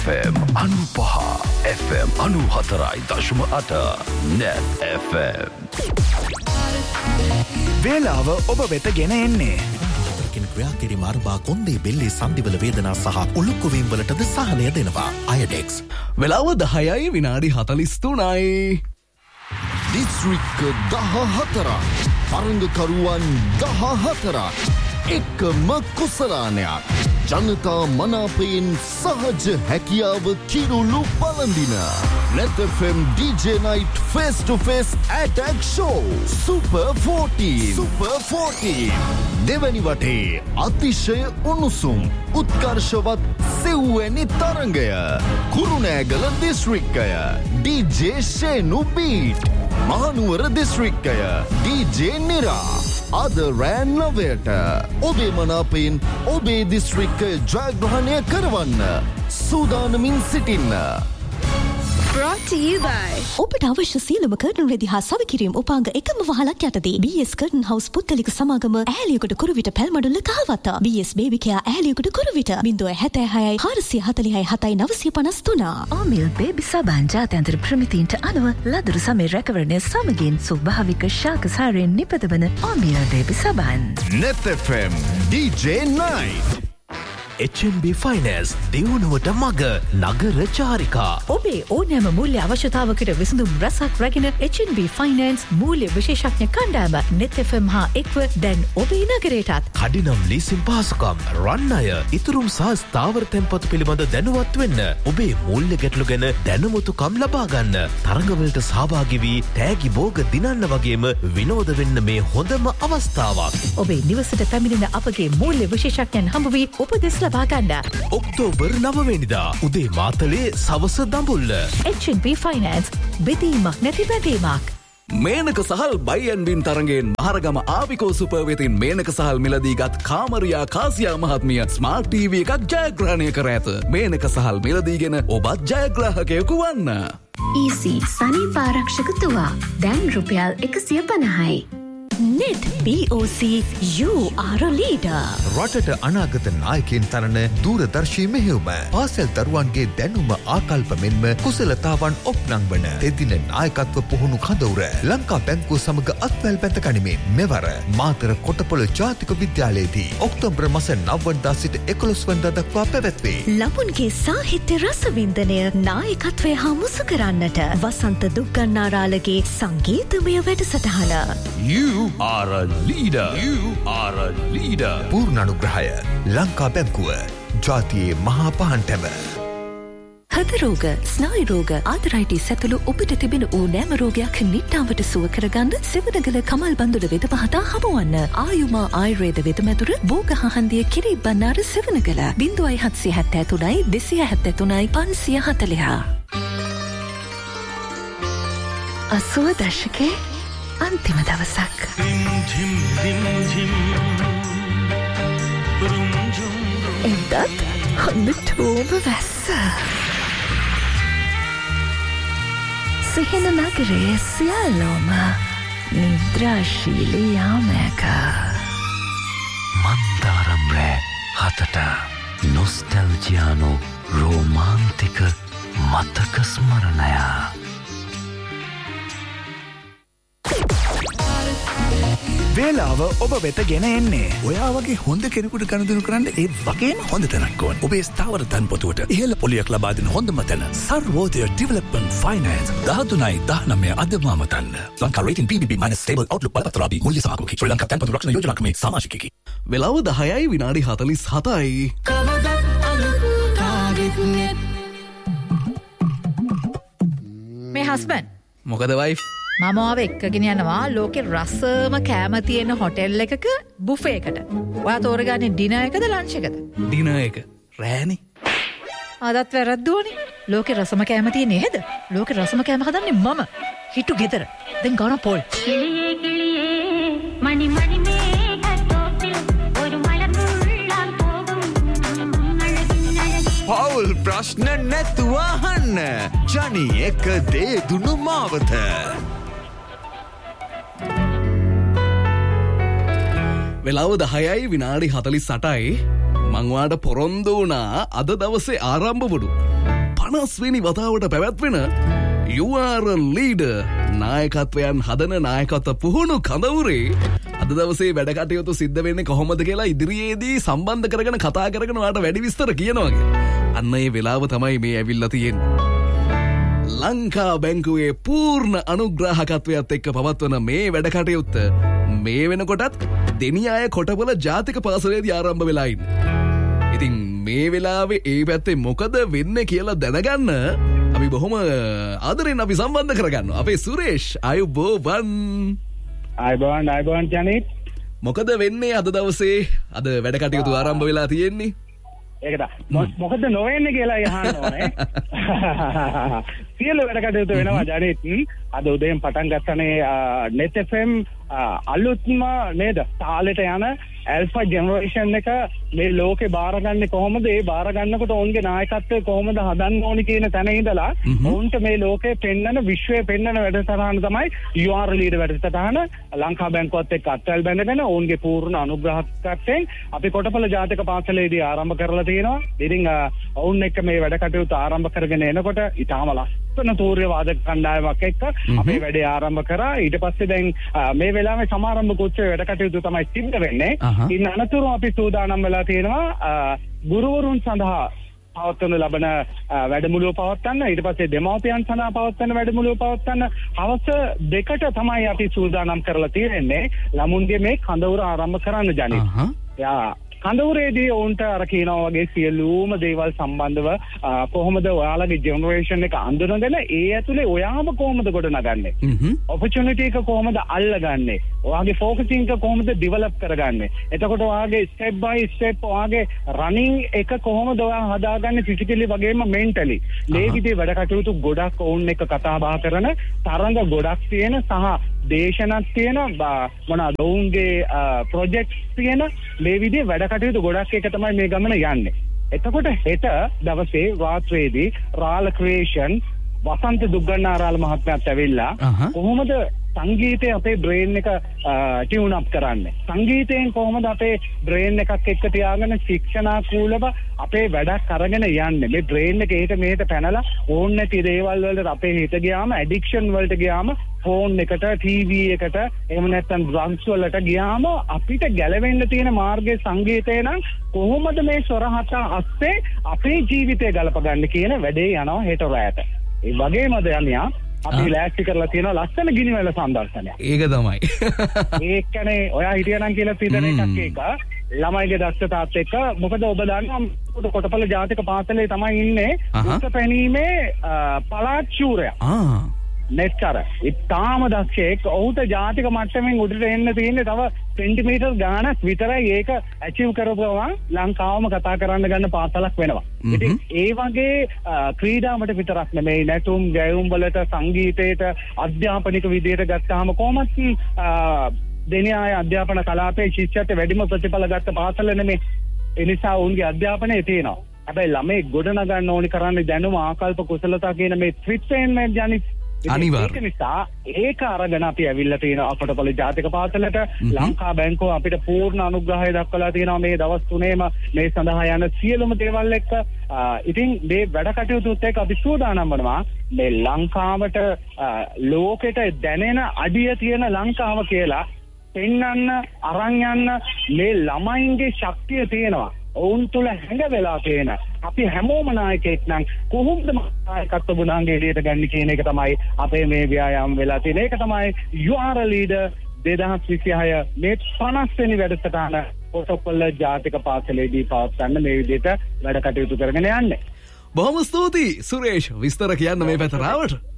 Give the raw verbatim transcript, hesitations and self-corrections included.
F M අනුපහ F M අනුහතරයි දශම අට net F M. වේලාව ඔබ වෙත ගෙන එන්නේ ක්‍රියාකිරි මාර්බා කොන්දේ බෙල්ලේ සන්ධිවල වේදනා සහ උළුක්කුවීම් වලටද සහනය දෙනවා අයඩෙක්ස්. වෙලාව දහයයි විනාඩි හතළිස් තුනයි. දිස්ත්‍රික්ක දහ හතරක් තරඟකරුවන් දහ හතරක් එකම කුසලානයක් ජනතා මනාපයෙන් සහජ හැකියාව කිරුළු බලඳින net F M D J Night Face to Face Attack Show Super fourteen Super fourteen දෙවැනි වටේ අතිශය උණුසුම් උත්කර්ෂවත් සෙව්වැනි තරඟය කුරුණෑගල දිස්ත්‍රික්කය ඩී ජේ ෂේනු බීට් මහනුවර දිස්ත්‍රික්කය ඩී ජේ නිරා අද රෑ නවයට ඔබේ මනාපයෙන් ඔබේ දිස්ත්‍රික්කය ජයග්‍රහණය කරවන්න සූදානමින් සිටින්න. Brought to you by ඔබට අවශ්‍ය සියලුම කර්ටන් රෙදි හා සවිකිරීම උපාංග එකම වහලක් යටතේ බී එස් කර්ටන් හවුස් පුද්ගලික සමාගම ඇහැලියකට කුරුවිට පැල්මඩුල්ල කහවත්ත බී S baby care ඇහැලියකට Kuruwita zero छह छह හාරසිය හතළිහයි හතයි නවසිය පනස් තුන. ආමිල් බේබි සබන් ජාත්‍යන්තර ප්‍රමිතීන්ට අනුව ලදරු සමේ රැකවරණය සමගින් ස්වභාවික ශාකසාරයෙන් නිපදවන ආමිල් බේබි සබන්. net එෆ් එම් ඩී ජේ Night එච් එම් බී ෆයිනෑන්ස් දියුණුවට මග නගර චාරිකා. ඔබේ ඕනෑම මූල්‍ය අවශ්‍යතාවකට විසඳුම් රැසක් රැගෙන එච් එම් බී ෆයිනෑන්ස් මූල්‍ය විශේෂඥ කණ්ඩායම net එෆ් එම් හා එක්ව දැන් ඔබේ නගරයටත් කඩිනම් ලීසින් පහසුකම් රන් අය ඉතුරුම් සහ ස්ථාවර තැන්පතු පිළිබඳ දැනුවත් වෙන්න ඔබේ මූල්‍ය ගැටලු ගැන දැනුමුතුකම් ලබා ගන්න තරඟවලට සහභාගී වී තෑගි භෝග දිනන්න වගේම විනෝද වෙන්න මේ හොඳම අවස්ථාවක්. ඔබේ නිවසට පැමිණෙන අපගේ මූල්‍ය විශේෂඥයන් හම්බ වී උපදෙස් ලබා ගන්න. ඔක්තෝබර් නවවෙනිදා උදේ මාතලේ සවස දඹුල්ල. එච් එම් බී ෆයිනෑන්ස් බෙදීමක් නැති බැඳීමක්. මේනක සහල් බයියන් බින් තරගෙන් මහරගම ආවිකෝ සුපර් වෙතින් මේනක සහල් මිලදීගත් කාමරියා කාසියා මහත්මිය ස්මාර්ට් ටීවී එකක් ජයග්‍රහණය කර ඇත. මේනක සහල් මිලදීගෙන ඔබත් ජයග්‍රාහකයෙකු වන්න. ඊසි සනීප ආරක්ෂක තුවා දැන් රුපියල් එකසිය පනහයි. net B O C you are a leader. රටට අනාගත නායකයන් තරන දූරදර්ශී මෙහෙයුම පාසල් දරුවන්ගේ දැනුම ආකල්ප මෙන්ම කුසලතාවන් ඔප්නංවන එදින නායකත්ව පුහුණු කඳවුර ලංකා බැංකුව සමග අත්වැල් බැඳ ගනිමින් මෙවර මාතර කොටපොළ ජාතික විද්‍යාලයේදී ඔක්තෝබර් මාස නව වනදා සිට එකොළොස් වනදා දක්වා පැවැත්වේ. ළමුන්ගේ සාහිත්‍ය රසවින්දනය නායකත්වය හා මුසු කරන්නට වසන්ත දුක්ගන්නාරාලගේ සංගීතමය වැඩසටහන You are a leader. You are a leader. පූර්ණානුග්‍රහය Lanka බැංකුව ජාතියේ මහා පහන්ටම. හදරෝග, ස්නායු රෝග, ආතරයිටිස් ඇතුළු ඔබට තිබෙන ඕනෑම රෝගයක් නිට්ටාවට සුව කරගන්න සෙවණගල කමල් බන්දුල වෙද මහතා හමුවන්න. ආයුමා ආයුර්වේද වෙදමැදුර බෝගහහන්දිය කිරි බණ්ණාර සෙවණගල ज़ीरो सात सात तीन दो सात तीन पाँच चार चार. අසූව දශකේ අන්තිම දවසක්. එදත් හොඳටම වැස්ස. සිහින නගරයේ සියල්ලෝම නිද්‍රාශීලී යාමයක. මන්දාරම් රෑ හතට නොස්ටැල්ජියානු රෝමාන්තික මතක ස්මරණය. වේලාව ඔබ වෙත ගෙන එන්නේ ඔයා වගේ හොඳ කෙනෙකුට ගනුදෙනු කරන්න ඒ වගේම හොඳ තැනක් ඕන. ඔබේ ස්ථාවර තැන්පතුවට ඉහළ පොලියක් ලබා දෙන හොඳම තැන Sarvodaya development finance දහතුනයි දහනවය අදමාම තන්න. Lanka rating P බී බී මයිනස් ස්ටේබල් අවුට්ලුක් බලපත්‍රාදී මුල්‍ය සමාගමකි. ශ්‍රී ලංකා තැන්පතු රක්ෂණ යෝජනා ක්‍රමේ සමාජිකයෙකි. වෙලාව දහයයි විනාඩි හතළිස් හතයි. මේ හස්බන්ඩ් මොකද වයිෆ්? මම ආව එක්කගෙන යනවා ලෝකේ රසම කෑම තියෙන හොටෙල් එකක බුෆේ එකට. ඔයා තෝරගන්නේ ඩිනර් එකද ලන්ච් එකද? ඩිනර් එක. රෑනේ. ආදත් වැරද්දුවනේ. ලෝකේ රසම කෑම තියෙන්නේ එහෙද? ලෝකේ රසම කෑම හදන්නේ මම. හිටු ගෙදර. දැන් ගාන පොල්. කිලියේ කිලියේ මණි මණි මේ ගතෝපිල් ഒരു മലമുള്ളാൻ പോകും അഴകിൻ അഴകി. පවුල් ප්‍රශ්න නැතුව අහන්න. ජනි එක දේ දුනු මාවත. වෙලාව දහයයි විනාඩි හතළිස් අටයි. මං වාට පොරොන්දු වුණා අද දවසේ ආරම්භ වුණු පනස් වෙනි වතාවට පැවැත්වෙන You are a leader නායකත්වයන් හදන නායකත්ව පුහුණු කඳවුරේ අද දවසේ වැඩ කටයුතු සිද්ධ වෙන්නේ කොහොමද කියලා ඉදිරියේදී සම්බන්ධ කරගෙන කතා කරගෙන ඔයාලට වැඩි විස්තර කියනවා. අන්න ඒ වෙලාව තමයි මේ ඇවිල්ලා තියෙන්නේ. ලංකා බැංකුවේ පූර්ණ අනුග්‍රාහකත්වයත් එක්ක පවත්වන මේ වැඩ කටයුත්ත මේ වෙනකොටත් දෙනියාය කොටපොළ ජාතික පාසලේදී ආරම්භ වෙලා ඉන්නේ. ඉතින් මේ වෙලාවේ ඒ පැත්තේ මොකද වෙන්නේ කියලා දැනගන්න අපි බොහොම ආදරෙන් අපි සම්බන්ධ කරගන්නවා. අපේ සුරේෂ් අයුබෝවන්. අයුබෝවන් අයුබෝවන් ජනිත්. මොකද වෙන්නේ අද දවසේ? අද වැඩ කටයුතු ආරම්භ වෙලා තියෙන්නේ. ඒකද මොකද නොවෙන්නේ කියලා අහන්න ඕනේ. සියලු වැඩ කටයුතු වෙනවා ජනිත්. අද උදේන් පටන් ගත්තනේ net F M අලුත්ම නේද තාලෙට යන ඇල්ෆා ජෙනරේෂන් එක මේ ලෝකේ බාරගන්නේ කොහොමද? ඒ බාර ගන්නකොට ඔවුන්ගේ නායකත්වය කොහොමද හදන්න ඕනි කියන තැන ඉඳලා ඔවුන්ට මේ ලෝකේ පෙන්වන විශ්වයේ පෙන්වන වැඩසටහන තමයි You are a leader වැඩසටහන. ලංකා බැංකුවත් එක්ක අත්වැල් බැඳගෙන ඔවුන්ගේ පූර්ණ අනුග්‍රහකත්වයෙන් අපි කොටපොළ ජාතික පාසලේදී ආරම්භ කරලා තියෙනවා. ඉතින් ඔවුන් එක්ක මේ වැඩ කටයුතු ආරම්භ කරගෙන එනකොට ඊටාම ලස්සන තූර්ය වාදක කණ්ඩායමක් එක්ක අපේ වැඩේ ආරම්භ කරා. ඊට පස්සේ දැන් මේ වෙලාවේ සමාරම්භ කුච්චේ වැඩ කටයුතු තමයි සිද්ධ වෙන්නේ. ඉන්න අනතුරු අපි සූදානම් වෙලා තියෙනවා ගුරුවරුන් සඳහා පවත්වනු ලබන වැඩමුළුව පවත්වන්න. ඊට පස්සේ දෙමව්පියන් සඳහා පවත්වන වැඩමුළුව පවත්වන්න. හවස දෙකට තමයි අපි සූදානම් කරලා තියෙන්නේ ළමුන්ගේ මේ කඳවුර ආරම්භ කරන්න ජනිත්. යා කඳවුරේදී ඔවුන්ට අර කියනවා වගේ සියලුම දේවල් සම්බන්ධව කොහොමද ඔයාලගේ ජෙනරේෂන් එක අඳුනගෙන ඒ ඇතුලේ ඔයාම කොහොමද ගොඩනගන්නේ? ඔපචුනිටි එක කොහොමද අල්ලගන්නේ? ඔයාගේ ෆෝකසින් එක කොහොමද ඩෙවලොප් කරගන්නේ? එතකොට ඔයාගේ ස්ටෙප් බයි ස්ටෙප් ඔයාගේ රනින් එක කොහොමද ඔයා හදාගන්නේ ෆිසිකලි වගේම මෙන්ටලි? මේ විදිහේ වැඩ කටයුතු ගොඩක් ඔවුන් එක්ක කතා බහ කරන තරඟ ගොඩක් තියෙන සහ දේශනක් තියෙන මොනවාද ඔවුන්ගේ ප්‍රොජෙක්ට්ස් තියෙන මේ විදිහේ වැඩ කටයුතු ගොඩක් එක තමයි මේ ගමන යන්නේ. එතකොට හෙට දවසේ රාත්‍රියේදී රාල ක්‍රියේෂන් වසන්ත දුග්ගන්නාරාල මහත්මයාත් ඇවිල්ලා කොහොමද සංගීතය අපේ බ්‍රේන් එක ටියුන් අප් කරන්නේ? සංගීතයෙන් කොහොමද අපේ බ්‍රේන් එකක් එක්ක තියාගෙන ශික්ෂණාකූලව අපේ වැඩක් අරගෙන යන්නේ? මේ බ්‍රේන් එක එහෙට මෙහෙට පැනලා ඕන් නැති දේවල් වලට අපේ හිත ගියාම ඇඩික්ෂන් වලට ගියාම ෆෝන් එකට ටීවී එකට එහෙම නැත්නම් ඩ්‍රග්ස් වලට ගියාම අපිට ගැලවෙන්න තියෙන මාර්ගයේ සංගීතය නම් කොහොමද මේ ස්වරහත අස්සේ අපේ ජීවිතය ගලපගන්න කියන වැඩේ යනවා හෙට රැයට. ඒ වගේම දයන්යා අපි ලෑස්ති කරලා තියෙන ලස්සන ගිනිවැල සම්දර්ශනයක්. ඒක තමයි. ඒකනේ ඔයා හිටියනම් කියලා තියෙන එකක් ඒක. ළමයිගේ දක්ෂතාවත් එක්ක මොකද ඔබ දන්නවා කොටපොළ ජාතික පාසලේ තමයි ඉන්නේ උත්ත පැනීමේ පළාත් ශූරයා. ආ නෙස්කර ඉතාම දක්ෂයෙක්. ඔහුට ජාතික මට්ටමින් උඩට එන්න තියෙන්නේ තව සෙන්ටිමීටර් ගාණක් විතරයි. ඒක ඇචීව් කරපුවා ලංකාවම කතා කරන්න ගන්න පාසලක් වෙනවා. ඉතින් ඒ වගේ ක්‍රීඩාවට විතරක් නෙමෙයි නැටුම් ගැයුම් වලට සංගීතයට අධ්‍යාපනික විදියට ගත්තාම කොහොමත් දෙනියාය අධ්‍යාපන කලාපයේ ශිෂ්‍යත්වයට වැඩිම ප්‍රතිඵල ගත්ත පාසල නෙමෙයි. ඒ නිසා උන්ගේ අධ්‍යාපනය තියෙනවා. හැබැයි ළමයි ගොඩනගන්න ඕනි කරන්නේ දැනුම ආකල්ප කුසලතා කියන මේ ත්‍රිත්වයෙන් ජනිත ඒක නිසා ඒක අරගෙන අපි ඇවිල්ලා තියෙනවා කොටපොළ ජාතික පාසලට. ලංකා බැංකුව අපිට පූර්ණ අනුග්‍රහය දක්වලා තියෙනවා මේ දවස් තුනේම මේ සඳහා යන සියලුම දේවල් එක්ක. ඉතින් මේ වැඩ කටයුතුත් එක්ක අපි සූදානම් වෙනවා මේ ලංකාවට ලෝකෙට දැනෙන අඩිය තියෙන ලංකාව කියලා පෙන්වන්න අරන් යන්න මේ ළමයින්ගේ ශක්තිය තියෙනවා. ඔවුන් තුළ හැඟ වෙලා තියෙන අපි හැමෝම නායකයෙක් නම් කොහොමද නායකත්ව ගුණාංග එළියට ගන්න කියන එක තමයි අපේ මේ ව්‍යායාම වෙලා තියෙන. ඒක තමයි You are a leader දෙදහස් විසිහය මේ පනස් වෙනි වැඩසටහන කොටපොළ ජාතික පාසලේදී පවත්වන්න මේ විදිහට වැඩ කටයුතු කරගෙන යන්නේ. බොහොම ස්තුතියි සුරේෂ් විස්තර කියන්න මේ පැත්තට ආවට.